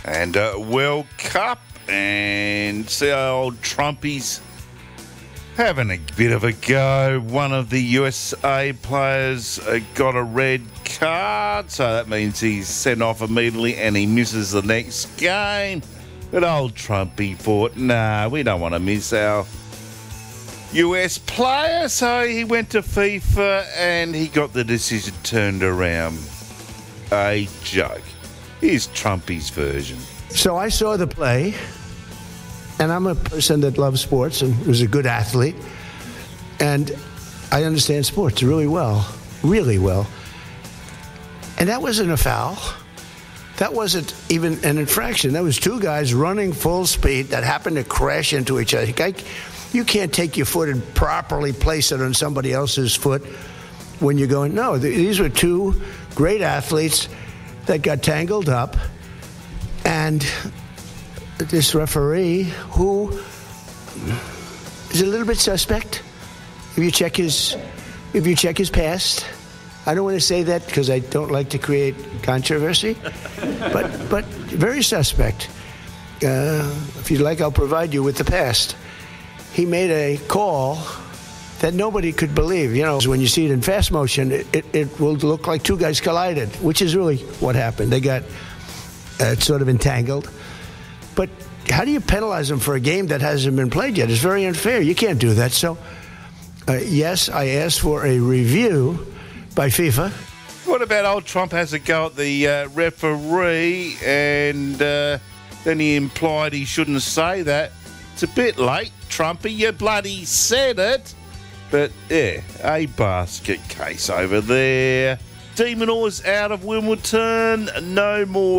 And World Cup, and see our old Trumpies having a bit of a go. One of the USA players got a red card, so that means he's sent off immediately and he misses the next game. But old Trumpy thought, nah, we don't want to miss our US player, so he went to FIFA and he got the decision turned around. A joke. Here's Trumpy's version. So I saw the play, and I'm a person that loves sports and was a good athlete, and I understand sports really well, really well. And that wasn't a foul. That wasn't even an infraction. That was two guys running full speed that happened to crash into each other. You can't take your foot and properly place it on somebody else's foot when you're going, no, these were two great athletes that got tangled up, and this referee, who is a little bit suspect, if you check his past, I don't want to say that because I don't like to create controversy, but very suspect. If you'd like, I'll provide you with the past. He made a call that nobody could believe. You know, when you see it in fast motion, it will look like two guys collided, which is really what happened. They got sort of entangled. But how do you penalize them for a game that hasn't been played yet? It's very unfair. You can't do that. So, yes, I asked for a review by FIFA. What about old Trump has a go at the referee, and then he implied he shouldn't say that. It's a bit late, Trumpy. You bloody said it. But, yeah, a basket case over there. Demon Oars out of Wimbledon. No more